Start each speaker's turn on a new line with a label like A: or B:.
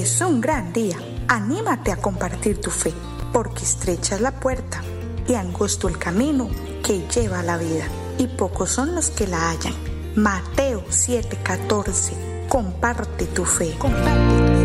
A: Es un gran día. Anímate a compartir tu fe, porque estrecha es la puerta y angosto el camino que lleva a la vida, y pocos son los que la hallan. Mateo 7:14. Comparte tu fe.